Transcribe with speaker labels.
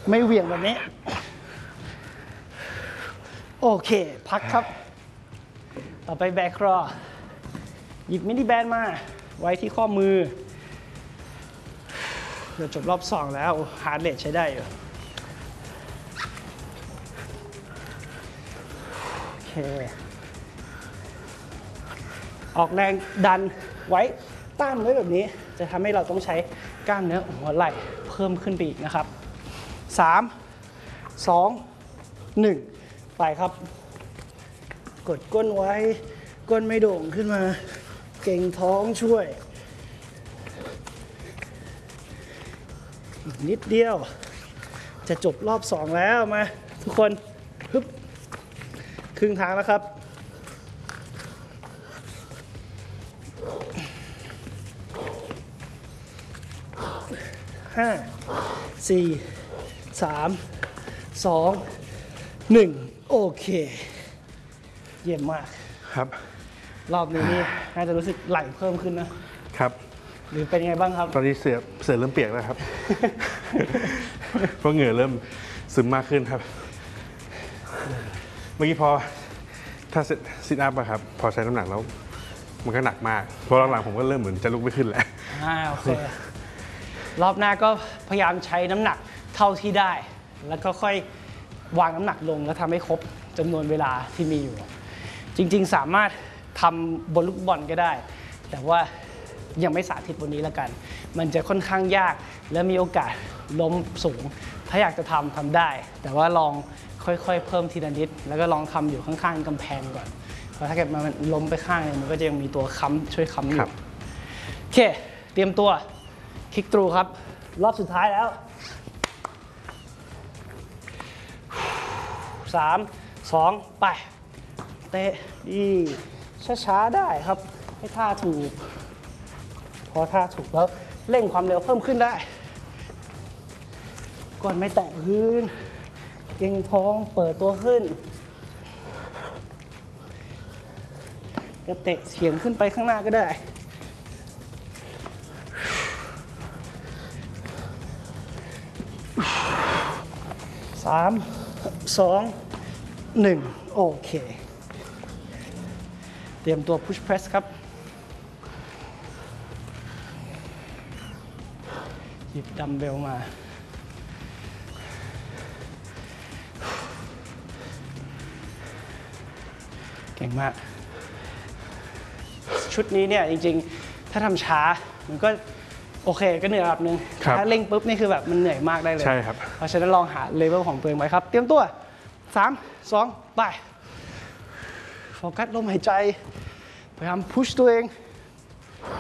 Speaker 1: ไม่เหวี่ยงแบบนี้โอเคพักครับต่อไปแบคครอหยิบมินิแบนมาไว้ที่ข้อมือเดี๋ยวจบรอบ2แล้วฮาร์ดเรทใช้ได้อยู่โอเคออกแรงดันไว้ต้านไว้แบบนี้จะทำให้เราต้องใช้กล้ามเนื้อหัวไหล่เพิ่มขึ้นไปอีกนะครับ3 2 1ไปครับกดก้นไว้ก้นไม่โด่งขึ้นมาเก่งท้องช่วยอีกนิดเดียวจะจบรอบ2แล้วมาทุกคนฮึบครึ่งทางแล้วครับ5 4 3 2 1โอเคเยี่ยมมาก
Speaker 2: ครับ
Speaker 1: รอบนี้นี่น่าจะรู้สึกไหลเพิ่มขึ้นนะครับหรือเป็นไงบ้างครับ
Speaker 2: ตอนนี้เสือเริ่มเปียกแล้วครับเพราะเหงื่อเริ่มซึมมากขึ้นครับเมื่อกี้พอถ้าซิทอัพอะครับพอใช้น้ำหนักแล้วมันก็หนักมากพอหลังๆผมก็เริ่มเหมือนจะลุกไม่ขึ้นแล้ว
Speaker 1: โอเครอบหน้าก็พยายามใช้น้ำหนักเท่าที่ได้แล้วก็ค่อยวางน้ำหนักลงแล้วทำให้ครบจำนวนเวลาที่มีอยู่จริงๆสามารถทำบนลูกบอลก็ได้แต่ว่ายังไม่สาธิตบนนี้แล้วกันมันจะค่อนข้างยากและมีโอกาสล้มสูงถ้าอยากจะทำได้แต่ว่าลองค่อยๆเพิ่มทีละนิดแล้วก็ลองทำอยู่ข้างๆกำแพงก่อนเพราะถ้าเกิดมันล้มไปข้างนึงมันก็จะยังมีตัวค้ำช่วยค้ำอยู่โอเคเตรียมตัวคิกตรูครับรอบสุดท้ายแล้ว3 2ไปเตะดีช้าๆได้ครับให้ท่าถูกพอท่าถูกแล้วเร่งความเร็วเพิ่มขึ้นได้ก่อนไม่แตะพื้นเก่งท้องเปิดตัวขึ้นจะเตะเฉียงขึ้นไปข้างหน้าก็ได้3 2 1โอเคเตรียมตัว push press ครับหยิบดัมเบลมาเก่งมากชุดนี้เนี่ยจริงๆถ้าทำช้ามันก็โอเคก็เหนื่อยแบบนึงถ้าเร่งปุ๊บนี่คือแบบมันเหนื่อยมากได้เลย
Speaker 2: ใช่ครับ
Speaker 1: เพราะฉะนั้นลองหาเลเวลของตัวเองไว้ครับเตรียมตัว3 2ไปโฟกัสลมหายใจพยายามพุชตัวเอง